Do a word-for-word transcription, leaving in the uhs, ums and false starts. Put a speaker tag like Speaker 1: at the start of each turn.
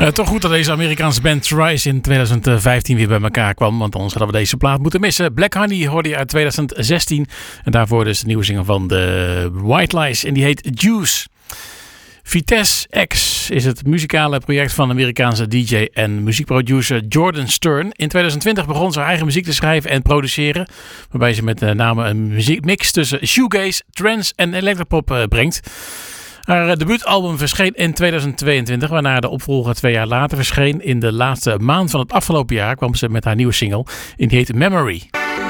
Speaker 1: Uh, toch goed dat deze Amerikaanse band Thrice in twintig vijftien weer bij elkaar kwam. Want anders hadden we deze plaat moeten missen. Black Honey hoorde je uit twintig zestien. En daarvoor dus de nieuwe single van de White Lies. En die heet Juice. Vitesse X is het muzikale project van de Amerikaanse D J en muziekproducer Jordan Stern. In twintig twintig begon ze haar eigen muziek te schrijven en produceren. Waarbij ze met name een muziekmix tussen shoegaze, trance en electropop uh, brengt. Haar debuutalbum verscheen in twintig tweeëntwintig, waarna de opvolger twee jaar later verscheen. In de laatste maand van het afgelopen jaar kwam ze met haar nieuwe single en die heet Memory.